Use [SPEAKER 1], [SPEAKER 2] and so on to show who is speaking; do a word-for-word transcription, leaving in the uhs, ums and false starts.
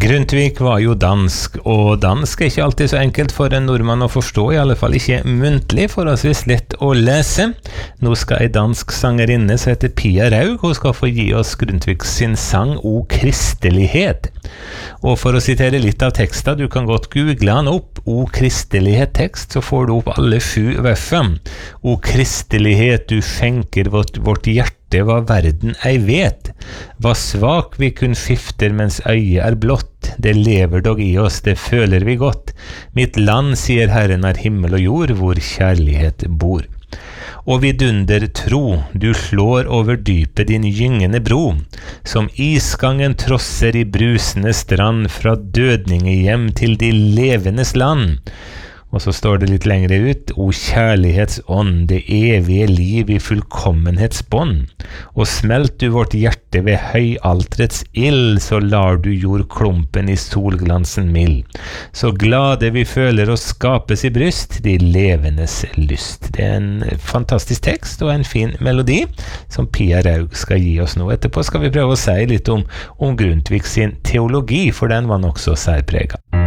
[SPEAKER 1] Grundtvig var jo dansk, og dansk er ikke alltid så enkelt for en nordmann å forstå, i alle fall ikke muntlig, forholdsvis lett å lese. Nå skal en dansk sangerinne som heter Pia Raug, hun skal få gi oss Grundtvig sin sang O Kristelighet. Og for å sitere litt av teksten, du kan godt google han opp, O Kristelighet tekst, så får du opp alle sju veffene. O Kristelighet, du fenker vårt, vårt hjerte, hva verden ei vet. Hva svak vi kun skifter mens øyet er blått. Det lever dog i oss, det føler vi godt. Mitt land, sier Herren, er himmel og jord, hvor kjærlighet bor. Og vidunder tro, du slår over dypet din gyngende bro, som isgangen trosser i brusende strand, fra dødningehjem til de levendes land. Og så står det litt lengre ut, O kjærlighetsånd, det evige liv i fullkommenhetsbånd. Og smelt du vårt hjerte ved høyaltrets ild, så lar du jord klumpen i solglansen mild. Så glade vi føler oss skapes i bryst, de levendes lyst. Det er en fantastisk tekst og en fin melodi som Pia Raug skal gi oss nå. Etterpå skal vi prøve å si litt om, om Grundtvig sin teologi, for den var nok så særpreget.